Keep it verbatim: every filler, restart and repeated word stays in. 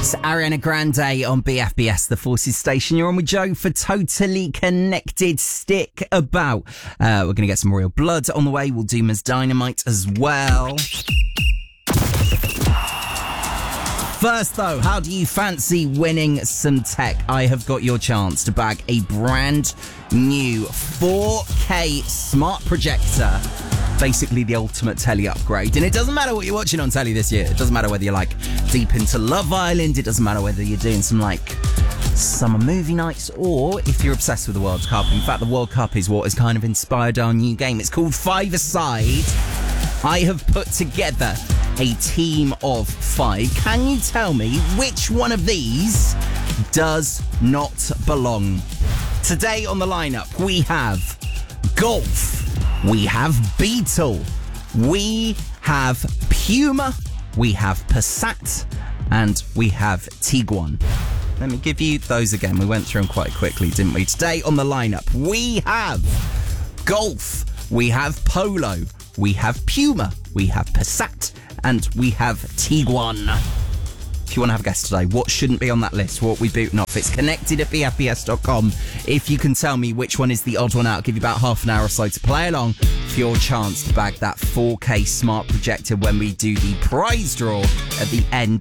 It's Ariana Grande on B F B S, the Forces station. You're on with Joe for Totally Connected. Stick about. Uh, we're going to get some Royal Blood on the way. We'll do Miz Dynamite as well. First, though, how do you fancy winning some tech? I have got your chance to bag a brand new four K smart projector. Basically the ultimate telly upgrade. And it doesn't matter what you're watching on telly this year. It doesn't matter whether you're like deep into Love Island. It doesn't matter whether you're doing some like summer movie nights or if you're obsessed with the World Cup. In fact, the World Cup is what has kind of inspired our new game. It's called Five-A-Side. I have put together a team of five. Can you tell me which one of these does not belong? Today on the lineup, we have Golf. We have Beetle, we have Puma, we have Passat, and we have Tiguan. Let me give you those again. We went through them quite quickly, didn't we? Today on the lineup, we have Golf, we have Polo, we have Puma, we have Passat, and we have Tiguan. If you want to have a guess today, what shouldn't be on that list? What are we booting off? It's connected at b f b s dot com. If you can tell me which one is the odd one out, I'll give you about half an hour or so to play along for your chance to bag that four K smart projector when we do the prize draw at the end